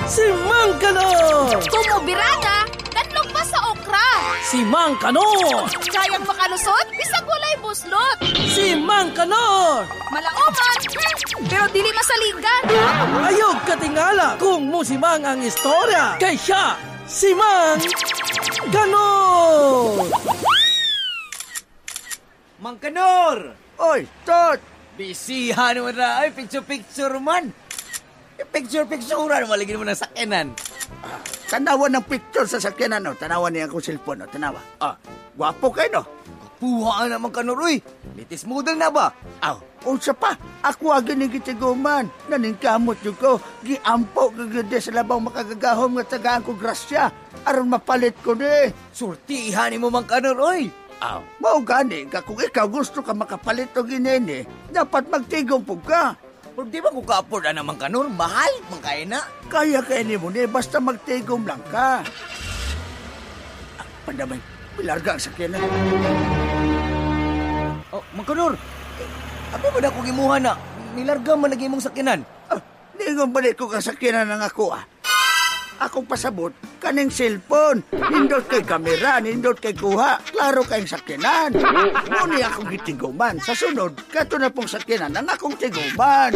Si Mang Kanor! Tumubirada, kanlong pa sa okra. Si Mang Kanor! Kayang pakalusot, bisag walay buslot. Si Mang Kanor! Malaoman, pero dili masaligan. Ayog katingala kung musimang ang istorya. Kay siya, si Mang Kanor! Mang Kanor! Oy, Tot! Bisihan mo na. Ay, picture-picture man. Picture-picturean mo. Lagi mo ng sakyanan. Tanawan ng picture sa sakyanan, no? Tanawan niya akong cellphone, no? Tanawa. Gwapo kayo, no? Puha na, Mang Kanor, uy. Litis model na ba? Unsa pa? Ako agin ni gitiguman. Naningkamot yung ko. Giampo kagade sa labang makagagahom nga tagaan ko grasya. Aron mapalit ko ni. Surtihan mo, Mang Kanor, uy. Mao gani ka kung ikaw gusto ka makapalit o ginene, dapat magtigong po ka. Pero di ba kung ka-afford na, Mang Kanor? Mahal, Mang Kaya na. Kaya ni mo ni, basta magtigom lang ka. Pandamay, pilarga ang sakyanan. Oh, Mang Kanor, abi ba na kung imuha na? Nilarga man nag-imong sakyanan. Ningong balik ko ka sakyanan ng ako, Akong pasabot, kaning cellphone. Nindot kay kamera, nindot kay kuha. Klaro kayong sakyanan. Muni akong gitiguman. Sa sunod, kato na pong sakyanan ang akong tiguman.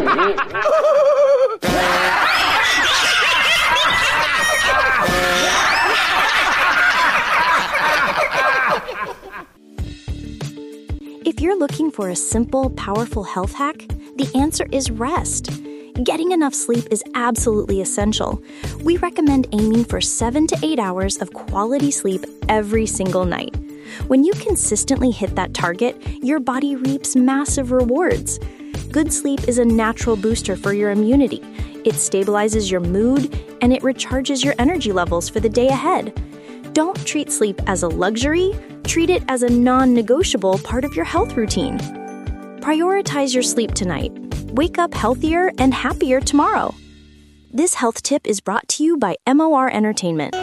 If you're looking for a simple, powerful health hack, the answer is rest. Getting enough sleep is absolutely essential. We recommend aiming for 7 to 8 hours of quality sleep every single night. When you consistently hit that target, your body reaps massive rewards. Good sleep is a natural booster for your immunity. It stabilizes your mood, and it recharges your energy levels for the day ahead. Don't treat sleep as a luxury, treat it as a non-negotiable part of your health routine. Prioritize your sleep tonight. Wake up healthier and happier tomorrow. This health tip is brought to you by MOR Entertainment.